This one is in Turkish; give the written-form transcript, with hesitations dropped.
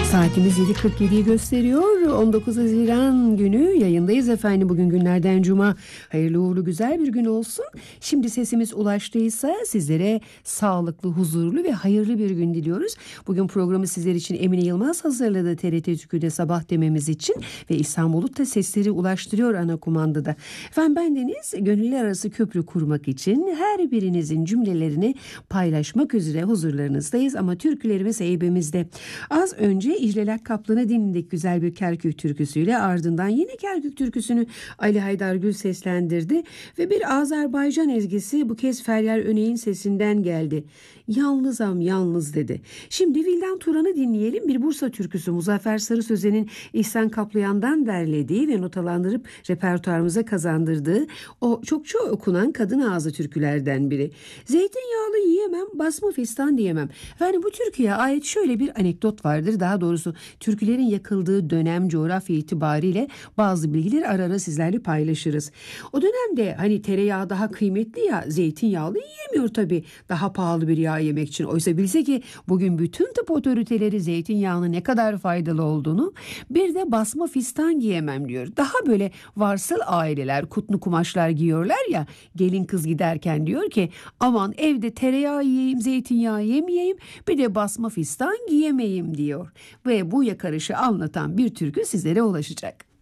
Saatimiz 7.47'yi gösteriyor. 19 Haziran günü yayındayız efendim. Bugün günlerden cuma. Hayırlı uğurlu güzel bir gün olsun. Şimdi sesimiz ulaştıysa sizlere sağlıklı, huzurlu ve hayırlı bir gün diliyoruz. Bugün programı sizler için Emine Yılmaz hazırladı TRT Türkü'de sabah dememiz için ve İhsan Bulut da sesleri ulaştırıyor ana kumandada. Efendim bendeniz gönüller arası köprü kurmak için her birinizin cümlelerini paylaşmak üzere huzurlarınızdayız ama türkülerimiz heybemizde. Az önce İclelak Kaplan'ı dinledik güzel bir Kerkük türküsüyle, ardından yine Kerkük türküsünü Ali Haydar Gül seslendirdi ve bir Azerbaycan ezgisi bu kez Feryal Öney'in sesinden geldi. Yalnızam yalnız dedi. Şimdi Vildan Turan'ı dinleyelim. Bir Bursa türküsü Muzaffer Sarı Sözen'in İhsan Kaplayan'dan derlediği ve notalandırıp repertuarımıza kazandırdığı o çokça okunan kadın ağzı türkülerden biri. Zeytinyağlı yiyemem, basma fistan diyemem. Yani bu türküye ait şöyle bir anekdot vardır. Daha doğrusu türkülerin yakıldığı dönem coğrafya itibariyle bazı bilgileri ara ara sizlerle paylaşırız. O dönemde hani tereyağı daha kıymetli ya, zeytinyağlı yiyemiyor tabii. Daha pahalı bir yağ yemek için. Oysa bilse ki bugün bütün tıp otoriteleri zeytinyağının ne kadar faydalı olduğunu, bir de basma fistan giyemem diyor. Daha böyle varsıl aileler kutlu kumaşlar giyiyorlar ya, gelin kız giderken diyor ki aman evde tereyağı yiyeyim, zeytinyağı yemeyeyim, bir de basma fistan giyemeyim diyor. Ve bu yakarışı anlatan bir türkü sizlere ulaşacak.